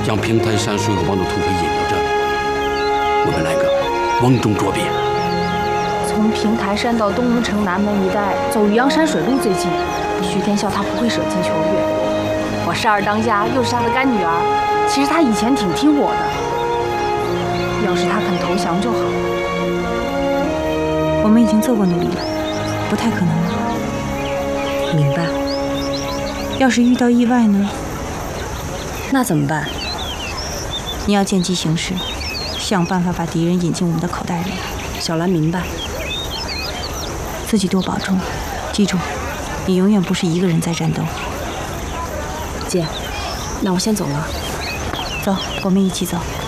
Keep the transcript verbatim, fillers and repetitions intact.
将平台山水火帮的土匪引到这里，我们来个瓮中捉鳖。 从平台山到东吴城南门一带，走渔阳山水路最近。徐天笑他不会舍近求远。我是二当家，又是他的干女儿，其实他以前挺听我的。要是他肯投降就好。 我们已经做过努力了，不太可能了。 明白。 要是遇到意外呢？ 那怎么办？ 你要见机行事，想办法把敌人引进我们的口袋里。 小兰明白。 自己多保重，记住，你永远不是一个人在战斗。 姐，那我先走了。 走，我们一起走。